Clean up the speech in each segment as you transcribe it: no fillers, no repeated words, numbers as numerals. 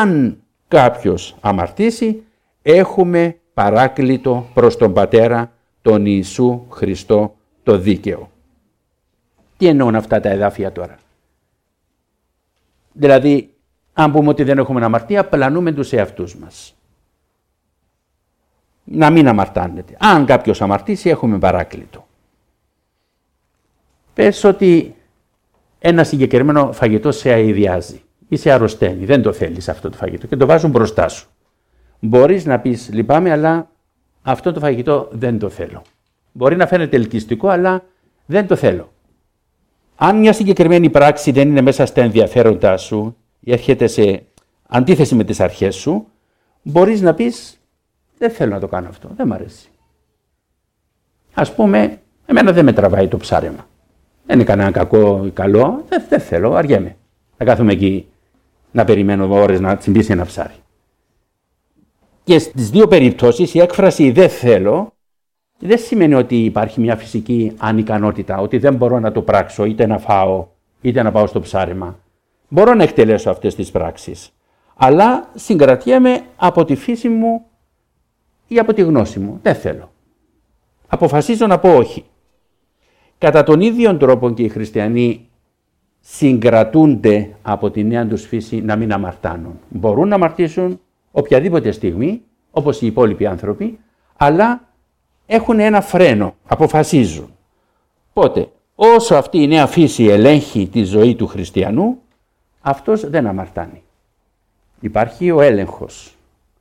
αν κάποιος αμαρτήσει, έχουμε παράκλητο προς τον Πατέρα, τον Ιησού Χριστό, το δίκαιο. Τι εννοούν αυτά τα εδάφια τώρα? Δηλαδή, αν πούμε ότι δεν έχουμε αμαρτία, πλανούμε τους εαυτούς μας. Να μην αμαρτάνετε. Αν κάποιος αμαρτήσει, έχουμε παράκλητο. Πες ότι ένα συγκεκριμένο φαγητό σε αηδιάζει ή σε αρρωσταίνει, δεν το θέλεις αυτό το φαγητό και το βάζουν μπροστά σου. Μπορείς να πεις λυπάμαι, αλλά αυτό το φαγητό δεν το θέλω. Μπορεί να φαίνεται ελκυστικό, αλλά δεν το θέλω. Αν μια συγκεκριμένη πράξη δεν είναι μέσα στα ενδιαφέροντά σου ή έρχεται σε αντίθεση με τις αρχές σου, μπορείς να πεις δεν θέλω να το κάνω αυτό, δεν μ' αρέσει. Ας πούμε, εμένα δεν με τραβάει το ψάρεμα. Δεν είναι κανένα κακό ή καλό, δεν θέλω, αργέμαι. Να κάθομαι εκεί να περιμένω ώρες να τσιμπήσει ένα ψάρι. Και στις δύο περιπτώσεις η έκφραση δεν θέλω δεν σημαίνει ότι υπάρχει μια φυσική ανικανότητα, ότι δεν μπορώ να το πράξω, είτε να φάω, είτε να πάω στο ψάρεμα. Μπορώ να εκτελέσω αυτές τις πράξεις, αλλά συγκρατιέμαι από τη φύση μου ή από τη γνώση μου. Δεν θέλω. Αποφασίζω να πω όχι. Κατά τον ίδιο τρόπο και οι χριστιανοί συγκρατούνται από τη νέα τους φύση να μην αμαρτάνουν. Μπορούν να αμαρτήσουν οποιαδήποτε στιγμή, όπως οι υπόλοιποι άνθρωποι, αλλά έχουν ένα φρένο, αποφασίζουν. Πότε, όσο αυτή η νέα φύση ελέγχει τη ζωή του χριστιανού, αυτός δεν αμαρτάνει. Υπάρχει ο έλεγχος.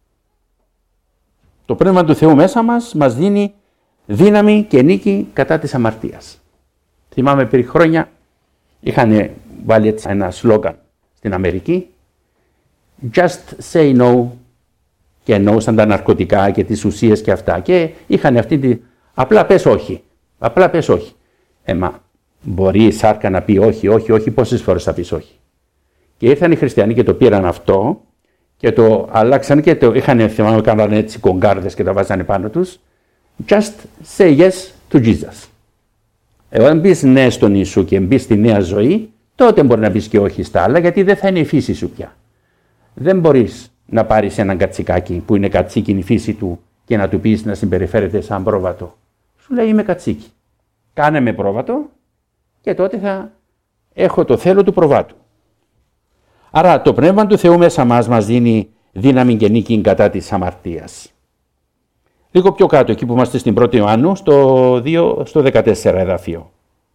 Το Πνεύμα του Θεού μέσα μας δίνει δύναμη και νίκη κατά της αμαρτίας. Θυμάμαι πριν χρόνια είχαν βάλει έτσι ένα σλόγγαν στην Αμερική, just say no, και εννοούσαν τα ναρκωτικά και τις ουσίες και αυτά, και είχαν αυτή τη απλά πες όχι, απλά πες όχι. Μα μπορεί η σάρκα να πει όχι, όχι, όχι, πόσες φορές θα πεις όχι? Και ήρθαν οι χριστιανοί και το πήραν αυτό και το αλλάξαν και το είχαν, θυμάμαι, κάνανε έτσι κογκάρδες και τα βάζανε πάνω τους, just say yes to Jesus. Αν μπεις ναι στον Ιησού και μπεις στη νέα ζωή, τότε μπορεί να μπεις και όχι στα άλλα, γιατί δεν θα είναι η φύση σου πια. Δεν μπορείς να πάρεις έναν κατσικάκι που είναι κατσίκι η φύση του και να του πεις να συμπεριφέρεται σαν πρόβατο. Σου λέει είμαι κατσίκι. Κάνε με πρόβατο και τότε θα έχω το θέλω του προβάτου. Άρα το Πνεύμα του Θεού μέσα μας δίνει δύναμη και νίκη κατά της αμαρτίας. Λίγο πιο κάτω, εκεί που είμαστε στην 1η Ιωάννου, στο 14 εδάφιο.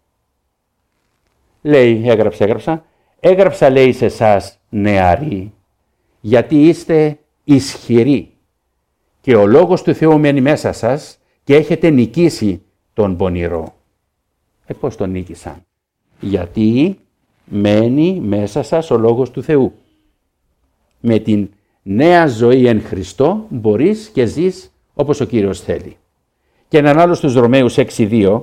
Λέει, έγραψα λέει σε εσάς νεαροί, γιατί είστε ισχυροί και ο Λόγος του Θεού μένει μέσα σας και έχετε νικήσει τον πονηρό. Πώς τον νίκησαν? Γιατί μένει μέσα σας ο Λόγος του Θεού. Με την νέα ζωή εν Χριστώ μπορείς και ζεις όπως ο Κύριος θέλει. Και έναν άλλο στους Ρωμαίους 6:2,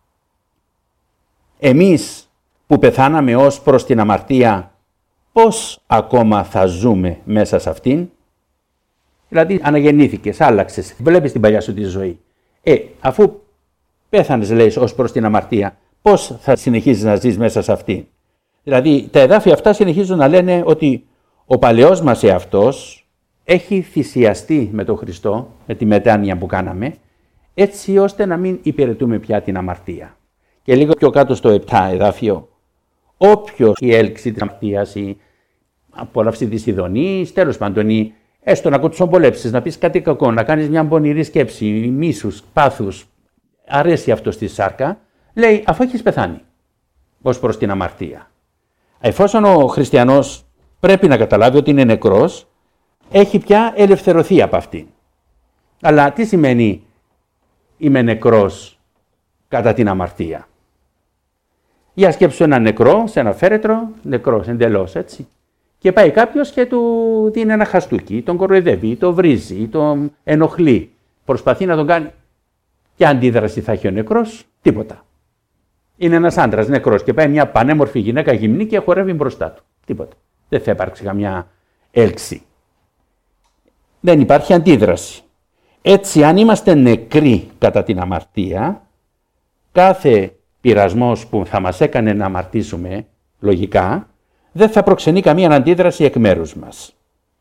εμείς που πεθάναμε ως προς την αμαρτία, πώς ακόμα θα ζούμε μέσα σε αυτήν? Δηλαδή αναγεννήθηκες, άλλαξες, βλέπεις την παλιά σου τη ζωή. Αφού πέθανες, λέει, ως προς την αμαρτία, πώς θα συνεχίζεις να ζεις μέσα σε αυτήν? Δηλαδή τα εδάφια αυτά συνεχίζουν να λένε ότι ο παλαιός μας εαυτός έχει θυσιαστεί με τον Χριστό, με τη μετάνοια που κάναμε, έτσι ώστε να μην υπηρετούμε πια την αμαρτία. Και λίγο πιο κάτω στο 7 εδάφιο, όποιος η έλξη της αμαρτίας, η απόλαυση της ειδονής, τέλος πάντων, έστω να κοτσομπολέψεις, να πεις κάτι κακό, να κάνεις μια πονηρή σκέψη, μίσους, πάθους, αρέσει αυτό στη σάρκα, λέει αφού έχεις πεθάνει ως προς την αμαρτία. Εφόσον ο χριστιανός πρέπει να καταλάβει ότι είναι νεκρός, έχει πια ελευθερωθεί από αυτήν. Αλλά τι σημαίνει είμαι νεκρός κατά την αμαρτία? Για σκέψου ένα νεκρό σε ένα φέρετρο, νεκρός εντελώς, έτσι. Και πάει κάποιος και του δίνει ένα χαστούκι, τον κοροϊδεύει, τον βρίζει, τον ενοχλεί. Προσπαθεί να τον κάνει. Και αντίδραση θα έχει ο νεκρός? Τίποτα. Είναι ένας άντρας νεκρός και πάει μια πανέμορφη γυναίκα γυμνή και χορεύει μπροστά του. Τίποτα. Δεν θα υπάρξει καμιά έλξη. Δεν υπάρχει αντίδραση. Έτσι, αν είμαστε νεκροί κατά την αμαρτία, κάθε πειρασμός που θα μας έκανε να αμαρτήσουμε, λογικά, δεν θα προξενεί καμία αντίδραση εκ μέρους μας.